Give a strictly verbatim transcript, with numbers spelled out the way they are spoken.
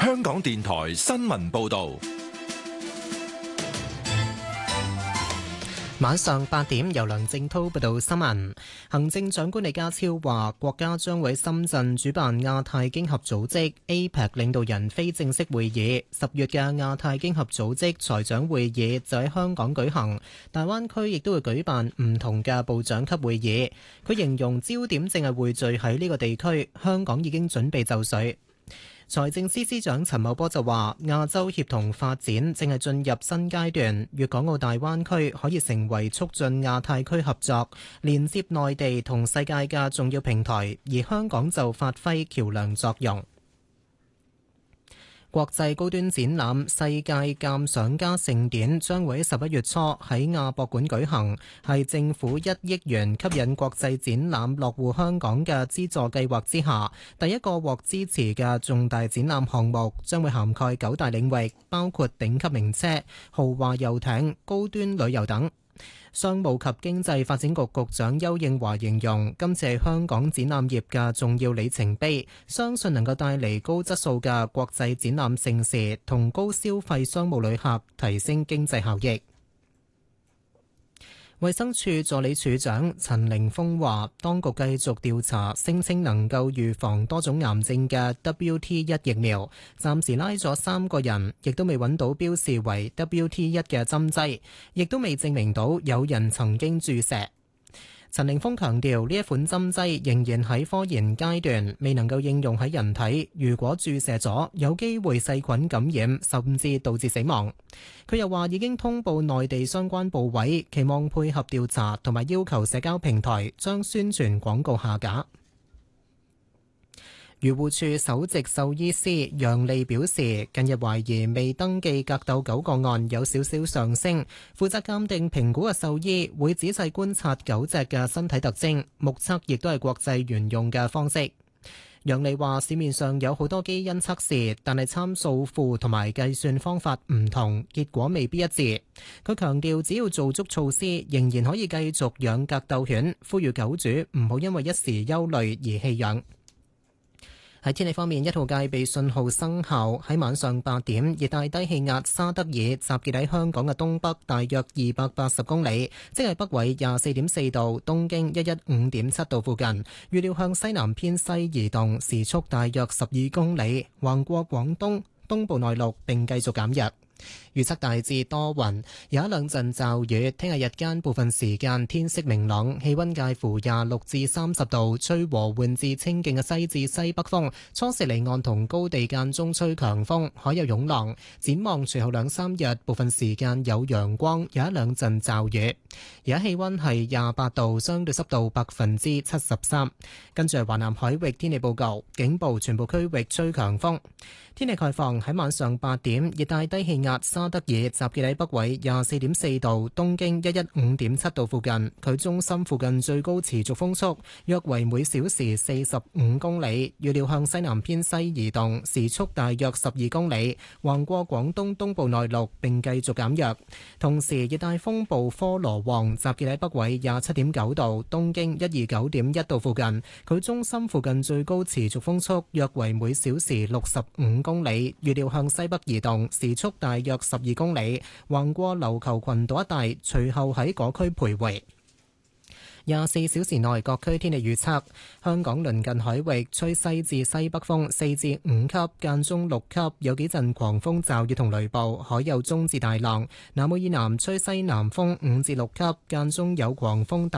香港電台新聞報道。 晚上八點，由梁正濤報道新聞。行政長官李家超話，國家將會深圳主辦亞太經合組織 A P E C 領導人非正式會議。十月嘅亞太經合組織財長會議就喺香港舉行，大灣區亦都會舉辦唔同嘅部長級會議。佢形容焦點正係匯聚喺呢個地區，香港已經準備就緒。財政司司長陳茂波就話，亞洲協同發展正係進入新階段，粵港澳大灣區可以成為促進亞太區合作、連接內地同世界嘅重要平台，而香港就發揮橋梁作用。國際高端展覽世界鑑賞家盛典將會喺十一月初喺亞博館舉行，係政府一億元吸引國際展覽落戶香港嘅資助計劃之下，第一個獲支持嘅重大展覽項目，將會涵蓋九大領域，包括頂級名車、豪華遊艇、高端旅遊等。商務及經濟發展局局長邱應華形容今次係香港展覽業嘅重要里程碑，相信能夠帶嚟高質素嘅國際展覽盛事同高消費商務旅客，提升經濟效益。衛生署助理署長陳凌峰話，當局繼續調查聲稱能夠預防多種癌症嘅 W T 一 疫苗，暫時拉咗三個人，亦都未揾到標示為 W T 一 嘅針劑，亦都未證明到有人曾經注射。陳凌峰強調，呢一款針劑仍然喺科研階段，未能夠應用喺人體。如果注射咗，有機會細菌感染，甚至導致死亡。佢又話已經通報內地相關部委，期望配合調查，同埋要求社交平台將宣傳廣告下架。漁護署首席獸醫師楊利表示，近日懷疑未登記格鬥狗個案有少少上升，負責鑑定評估嘅獸醫會仔細觀察狗隻嘅身體特徵，目測亦都係國際沿用嘅方式。楊利話，市面上有好多基因測試，但係參數庫同埋計算方法唔同，結果未必一致。佢強調，只要做足措施，仍然可以繼續養格鬥犬，呼籲狗主唔好因為一時憂慮而棄養。喺天氣方面，一號戒備信號生效。喺晚上八點，熱帶低氣壓沙德爾集結喺香港嘅東北，大約二百八十公里，即係北緯廿四點四度、東經一一五點七度附近。預料向西南偏西移動，時速大約十二公里，橫過廣東東部內陸並繼續減弱。預測大致多雲，有一兩陣驟雨。聽日日間部分時間天色明朗，氣溫介乎廿六至三十度，吹和緩至清勁嘅西至西北風。初時離岸同高地間中吹強風，海有湧浪。展望隨後兩三日，部分時間有陽光，有一兩陣驟雨。而家氣溫係廿八度，相對濕度百分之七十三。跟住係華南海域天氣報告，警報全部區域吹強風。天氣概況，喺晚上八點，熱帶低氣壓沙德爾集結喺北緯廿四點四度、東經一一五點七度附近。佢中心附近最高持續風速約為每小時四十五公里，預料向西南偏西移動，時速大約十二公里，橫過廣東東部內陸並繼續減弱。同時，熱帶風暴科羅旺集結喺北緯廿七點九度、東經一二九點一度附近。佢中心附近最高持續風速約為每小時六十五公里，預料向西北移動，時速大約十二公里，橫過琉球群島一帶，隨後喺嗰區徘徊。廿四小時內各區天氣預測：香港鄰近海域吹西至西北風四至五級，間中六級，有幾陣狂風驟雨同雷暴，海有中至大浪。南澳以南吹西南風五至六級，間中有狂風大